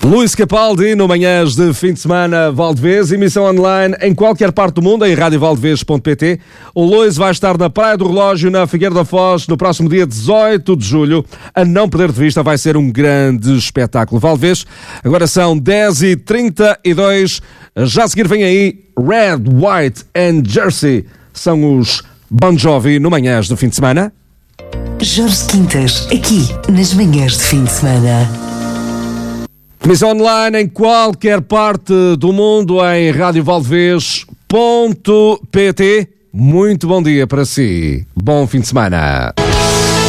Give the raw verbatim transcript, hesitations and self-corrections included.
Luís Capaldi, no Manhãs de Fim de Semana Valdevez, emissão online em qualquer parte do mundo, em rádio valdevez ponto pt. O Luís vai estar na Praia do Relógio, na Figueira da Foz, no próximo dia dezoito de julho. A não perder de vista, vai ser um grande espetáculo. Valdevez, agora são dez e trinta e dois. Já a seguir vem aí Red, White and Jersey. São os Bon Jovi no Manhãs de Fim de Semana. Jorge Quintas, aqui nas Manhãs de Fim de Semana. Emissão online em qualquer parte do mundo em rádio valdevez ponto pt. Muito bom dia para si. Bom fim de semana.